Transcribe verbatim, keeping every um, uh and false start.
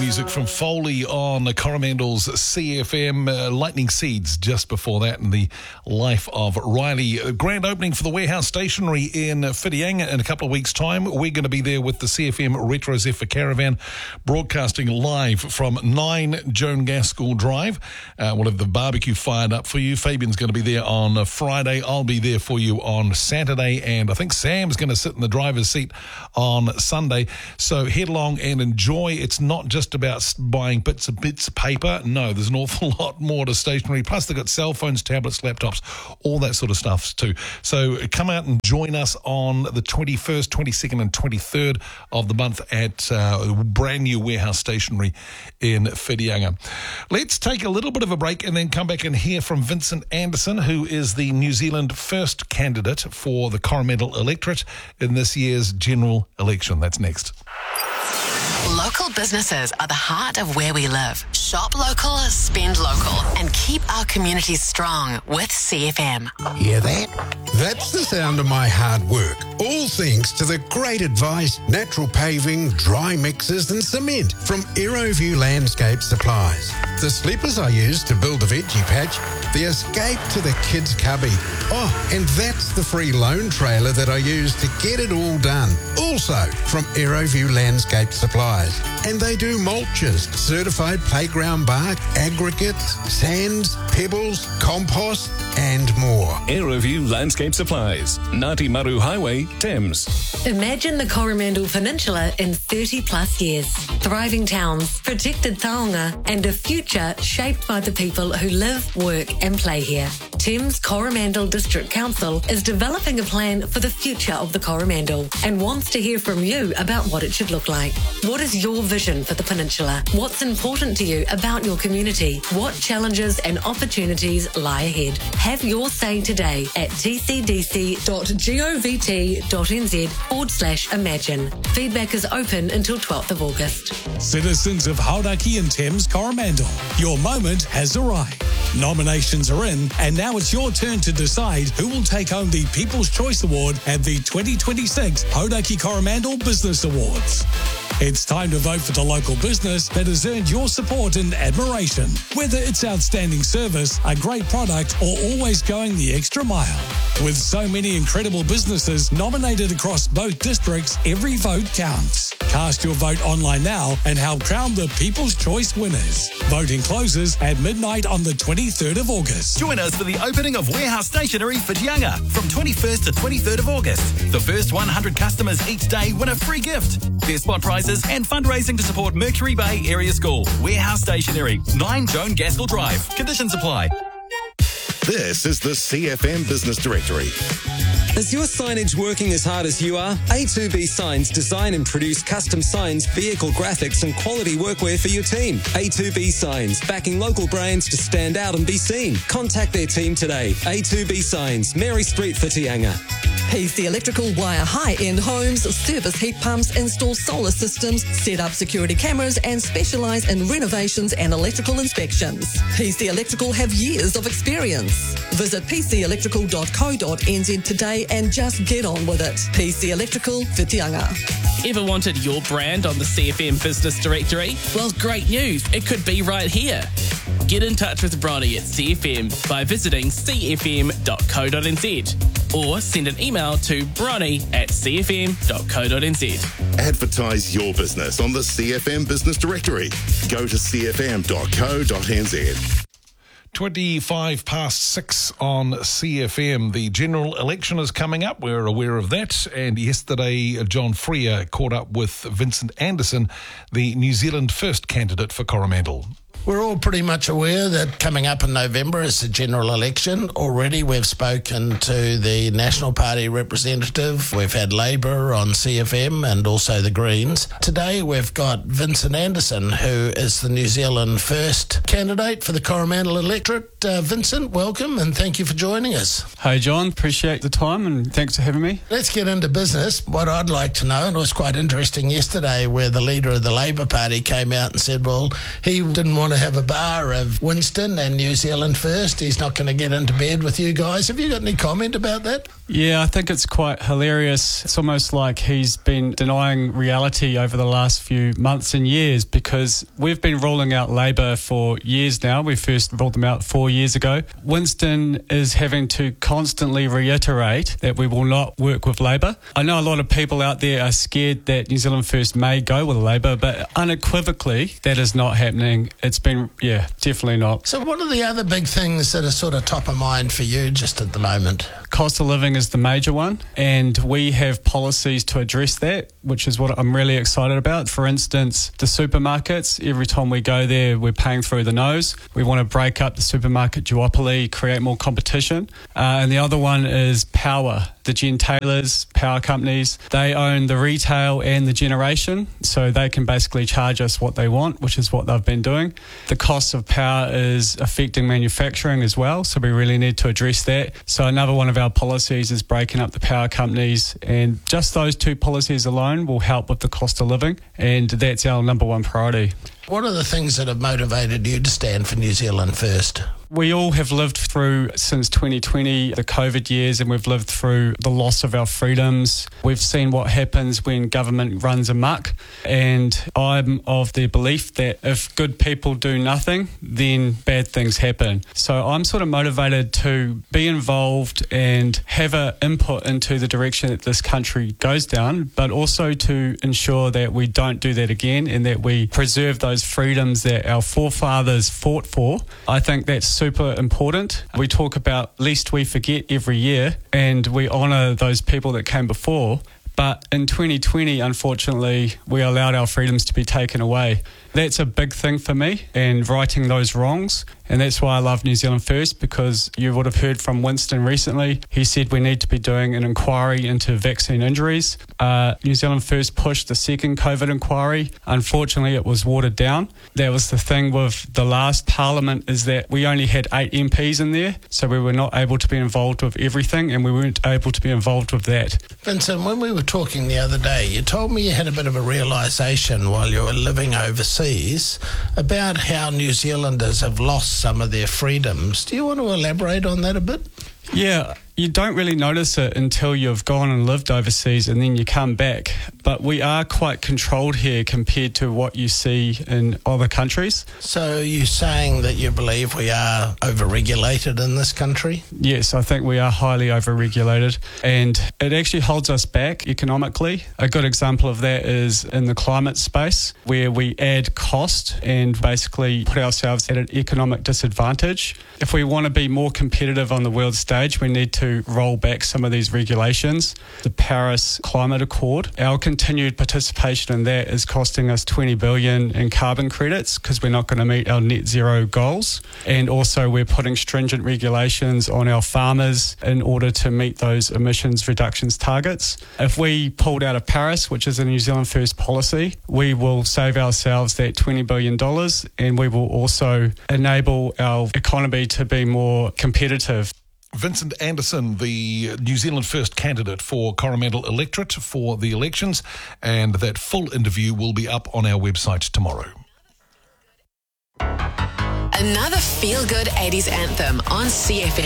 music from Foley on Coromandel's C F M. Uh, Lightning Seeds just before that, and the life of Riley. A grand opening for the Warehouse Stationery in Whitianga in a couple of weeks' time. We're going to be there with the C F M Retro Zephyr Caravan, broadcasting live from nine Joan Gaskell Drive. Uh, we'll have the barbecue fired up for you. Fabian's going to be there on Friday. I'll be there for you on Saturday, and I think Sam's going to sit in the driver's seat on Sunday. So head along and enjoy. It's not just about buying bits of bits of paper. No, there's an awful lot more to stationery. Plus, they've got cell phones, tablets, laptops, all that sort of stuff too. So come out and join us on the twenty-first, twenty-second and twenty-third of the month at uh, brand new Warehouse Stationery in Whitianga. Let's take a little bit of a break and then come back and hear from Vincent Anderson, who is the New Zealand first candidate for the Coromandel electorate in this year's general election. That's next. Local businesses are the heart of where we live. Shop local, spend local, and keep our communities strong with C F M. Hear that? That's the sound of my hard work. All thanks to the great advice, natural paving, dry mixes and cement from Aeroview Landscape Supplies. The slippers I use to build the veggie patch, the escape to the kids' cubby. Oh, and that's the free loan trailer that I use to get it all done. Also from Aeroview Landscape Supplies. And they do mulches, certified playground bark, aggregates, sands, pebbles, compost and more. Aeroview Landscape Supplies, Ngāti Maru Highway, Thames. Imagine the Coromandel Peninsula in thirty plus years. Thriving towns, protected taonga, and a future shaped by the people who live, work and play here. Thames Coromandel District Council is developing a plan for the future of the Coromandel and wants to hear from you about what it should look like. What is your vision for the peninsula? What's important to you about your community? What challenges and opportunities lie ahead? Have your say today at tcdc dot govt dot nz forward slash imagine. Feedback is open until twelfth of August. Citizens of Hauraki and Thames Coromandel, your moment has arrived. Nominations are in, and now it's your turn to decide who will take home the People's Choice Award at the twenty twenty-six Hauraki Coromandel Business Awards. It's time to vote for the local business that has earned your support and admiration, whether it's outstanding service, a great product, or always going the extra mile. With so many incredible businesses nominated across both districts, every vote counts. Cast your vote online now and help crown the People's Choice winners. Voting closes at midnight on the twenty-third of August. Join us for the opening of Warehouse Stationery Whitianga from twenty-first to twenty-third of August. The first one hundred customers each day win a free gift. There's spot prizes and fundraising to support Mercury Bay Area School. Warehouse Stationery, nine Joan Gaskell Drive. Conditions apply. This is the C F M Business Directory. Is your signage working as hard as you are? A two B Signs design and produce custom signs, vehicle graphics and quality workwear for your team. A two B Signs, backing local brands to stand out and be seen. Contact their team today. A two B Signs, Mary Street, Whitianga. P C Electrical wire high-end homes, service heat pumps, install solar systems, set up security cameras and specialise in renovations and electrical inspections. P C Electrical have years of experience. Visit p c electrical dot co dot n z today and just get on with it. P C Electrical, Whitianga. Ever wanted your brand on the C F M Business Directory? Well, great news. It could be right here. Get in touch with Bronny at C F M by visiting c f m dot co dot n z or send an email to bronny at c f m dot co dot n z. Advertise your business on the C F M Business Directory. Go to c f m dot co dot n z. twenty-five past six on C F M. The general election is coming up. We're aware of that. And yesterday, John Freer caught up with Vincent Anderson, the New Zealand first candidate for Coromandel. We're all pretty much aware that coming up in November is the general election. Already we've spoken to the National Party representative. We've had Labour on C F M and also the Greens. Today we've got Vincent Anderson, who is the New Zealand first candidate for the Coromandel electorate. Uh, Vincent, welcome and thank you for joining us. Hey John, appreciate the time and thanks for having me. Let's get into business. What I'd like to know, and it was quite interesting yesterday where the leader of the Labour Party came out and said, well, he didn't want want to have a bar of Winston and New Zealand First. He's not going to get into bed with you guys. Have you got any comment about that? Yeah, I think it's quite hilarious. It's almost like he's been denying reality over the last few months and years, because we've been rolling out Labour for years now. We first rolled them out four years ago. Winston is having to constantly reiterate that we will not work with Labour. I know a lot of people out there are scared that New Zealand First may go with Labour, but unequivocally that is not happening. It's been, yeah, definitely not. So what are the other big things that are sort of top of mind for you just at the moment? Cost of living is the major one, and we have policies to address that, which is what I'm really excited about. For instance, the supermarkets, every time we go there, we're paying through the nose. We want to break up the supermarket duopoly, create more competition. Uh, and the other one is power. The gentailers, power companies, they own the retail and the generation, so they can basically charge us what they want, which is what they've been doing. The cost of power is affecting manufacturing as well, so we really need to address that. So another one of our policies is breaking up the power companies, and just those two policies alone will help with the cost of living, and that's our number one priority. What are the things that have motivated you to stand for New Zealand First? We all have lived through, since twenty twenty, the COVID years, and we've lived through the loss of our freedoms. We've seen what happens when government runs amok, and I'm of the belief that if good people do nothing, then bad things happen. So I'm sort of motivated to be involved and have an input into the direction that this country goes down, but also to ensure that we don't do that again and that we preserve those freedoms that our forefathers fought for. I think that's super important. We talk about lest we forget every year, and we honour those people that came before. But in twenty twenty, unfortunately, we allowed our freedoms to be taken away. That's a big thing for me, and righting those wrongs. And that's why I love New Zealand First, because you would have heard from Winston recently. He said we need to be doing an inquiry into vaccine injuries. Uh, New Zealand First pushed the second COVID inquiry. Unfortunately, it was watered down. That was the thing with the last Parliament, is that we only had eight M Ps in there, so we were not able to be involved with everything, and we weren't able to be involved with that. Vincent, when we were talking the other day, you told me you had a bit of a realisation while you were living overseas about how New Zealanders have lost some of their freedoms. Do you want to elaborate on that a bit? Yeah, you don't really notice it until you've gone and lived overseas and then you come back. But we are quite controlled here compared to what you see in other countries. So you're saying that you believe we are over-regulated in this country? Yes, I think we are highly over-regulated, and it actually holds us back economically. A good example of that is in the climate space, where we add cost and basically put ourselves at an economic disadvantage. If we want to be more competitive on the world stage, we need to roll back some of these regulations. The Paris Climate Accord, our continued participation in that is costing us twenty billion dollars in carbon credits because we're not going to meet our net zero goals. And also we're putting stringent regulations on our farmers in order to meet those emissions reductions targets. If we pulled out of Paris, which is a New Zealand First policy, we will save ourselves that twenty billion dollars, and we will also enable our economy to be more competitive. Vincent Anderson, the New Zealand First candidate for Coromandel electorate for the elections, and that full interview will be up on our website tomorrow. Another feel-good eighties anthem on C F M.